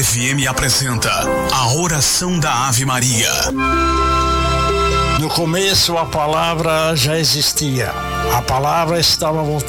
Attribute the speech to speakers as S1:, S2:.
S1: FM apresenta a oração da Ave Maria.
S2: No começo a palavra já existia. A palavra estava